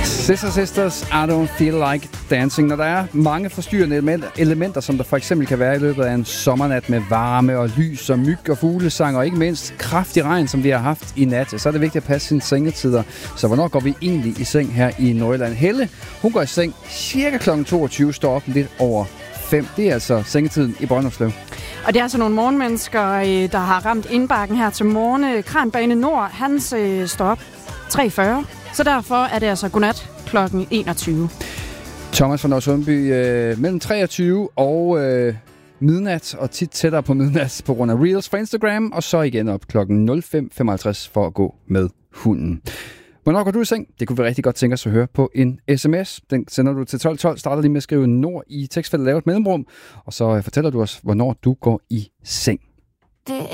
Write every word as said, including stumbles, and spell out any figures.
Sister Sisters, I don't feel like dancing. Når der er mange forstyrrende elementer, som der for eksempel kan være i løbet af en sommernat med varme og lys og myg og fuglesang, og ikke mindst kraftig regn, som vi har haft i nat, så er det vigtigt at passe sine sengetider. Så hvornår går vi egentlig i seng her i Nordjylland? Helle, hun går i seng cirka klokken toogtyve, står op lidt over fem. Det er altså sengetiden i Brønderslev. Og det er altså nogle morgenmennesker, der har ramt indbakken her til morgen. Kranbane Nord, hans øh, står op tre fyrre. Så derfor er det altså godnat klokken enogtyve. Thomas fra Nørresundby, øh, mellem treogtyve og øh, midnat, og tit tættere på midnat på grund af Reels fra Instagram, og så igen op klokken nul fem femoghalvtreds for at gå med hunden. Hvornår går du i seng? Det kunne vi rigtig godt tænke os at høre på en sms. Den sender du til tolv tolv, starter lige med at skrive Nord i tekstfeltet, laver et mellemrum, og så fortæller du os, hvornår du går i seng. Det